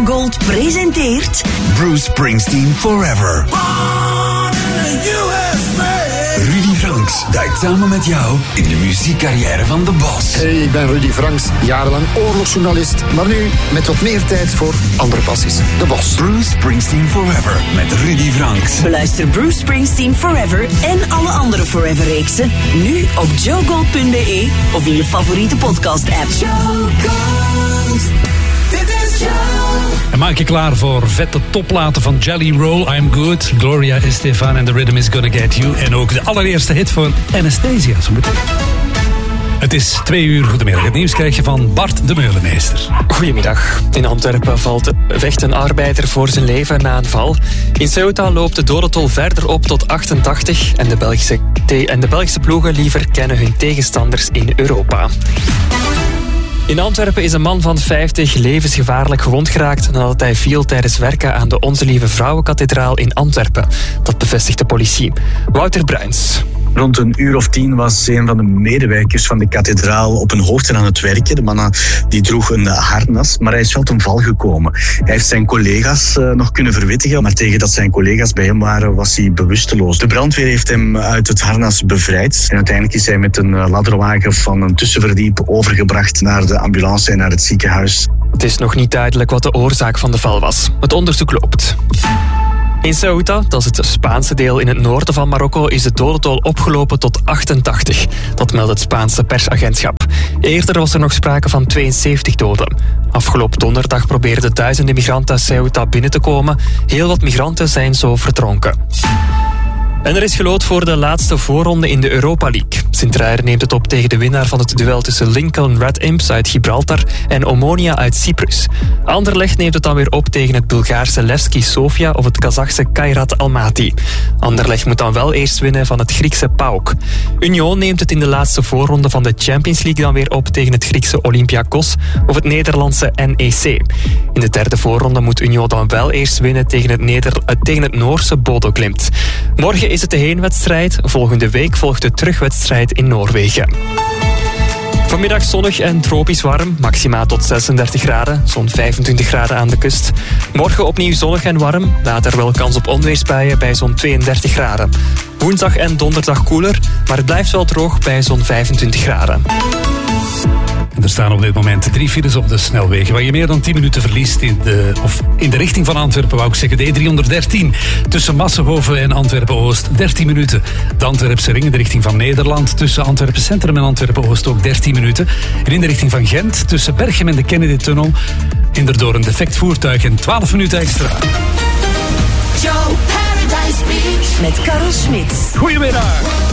Gold presenteert Bruce Springsteen Forever. Rudy Franks duikt samen met jou in de muziekcarrière van The Boss. Hey, ik ben Rudy Franks, jarenlang oorlogsjournalist, maar nu met wat meer tijd voor andere passies. The Boss. Bruce Springsteen Forever met Rudy Franks. Beluister Bruce Springsteen Forever en alle andere Forever-reeksen nu op joegold.be of in je favoriete podcast-app. En maak je klaar voor vette topplaten van Jelly Roll, I'm Good, Gloria Estefan en The Rhythm Is Gonna Get You. En ook de allereerste hit voor Anastasia, zo meteen. Het is 2 uur. Goedemiddag. Het nieuws krijg je van Bart de Meulemeester. Goedemiddag. In Antwerpen vecht een arbeider voor zijn leven na een val. In Ceuta loopt de dodentol verder op tot 88 en de Belgische ploegen liever kennen hun tegenstanders in Europa. In Antwerpen is een man van 50 levensgevaarlijk gewond geraakt nadat hij viel tijdens werken aan de Onze Lieve Vrouwenkathedraal in Antwerpen. Dat bevestigt de politie. Wouter Bruins. Rond 10:00 was een van de medewerkers van de kathedraal op een hoogte aan het werken. De man die droeg een harnas, maar hij is wel ten val gekomen. Hij heeft zijn collega's nog kunnen verwittigen, maar tegen dat zijn collega's bij hem waren, was hij bewusteloos. De brandweer heeft hem uit het harnas bevrijd. En uiteindelijk is hij met een ladderwagen van een tussenverdiep overgebracht naar de ambulance en naar het ziekenhuis. Het is nog niet duidelijk wat de oorzaak van de val was. Het onderzoek loopt. In Ceuta, dat is het Spaanse deel in het noorden van Marokko, is de dodentol opgelopen tot 88. Dat meldt het Spaanse persagentschap. Eerder was er nog sprake van 72 doden. Afgelopen donderdag probeerden duizenden migranten uit Ceuta binnen te komen. Heel wat migranten zijn zo verdronken. En er is geloot voor de laatste voorronde in de Europa League. Sint-Truiden neemt het op tegen de winnaar van het duel tussen Lincoln Red Imps uit Gibraltar en Omonia uit Cyprus. Anderlecht neemt het dan weer op tegen het Bulgaarse Levski Sofia of het Kazachse Kairat Almaty. Anderlecht moet dan wel eerst winnen van het Griekse PAOK. Union neemt het in de laatste voorronde van de Champions League dan weer op tegen het Griekse Olympiakos of het Nederlandse NEC. In de derde voorronde moet Union dan wel eerst winnen tegen het Noorse Bodo Glimt. Morgen is het de heenwedstrijd. Volgende week volgt de terugwedstrijd in Noorwegen. Vanmiddag zonnig en tropisch warm, maxima tot 36 graden, zo'n 25 graden aan de kust. Morgen opnieuw zonnig en warm, later wel kans op onweersbuien bij zo'n 32 graden. Woensdag en donderdag koeler, maar het blijft wel droog bij zo'n 25 graden. En er staan op dit moment 3 files op de snelwegen waar je meer dan 10 minuten verliest in de richting van Antwerpen, wou ik zeggen. De E313 tussen Massenhoven en Antwerpen-Oost, 13 minuten. De Antwerpse ring in de richting van Nederland tussen Antwerpen Centrum en Antwerpen-Oost ook 13 minuten. En in de richting van Gent tussen Berchem en de Kennedy-tunnel hinder door een defect voertuig en 12 minuten extra. Joe Paradise Beach met Karel Smit. Goedemiddag.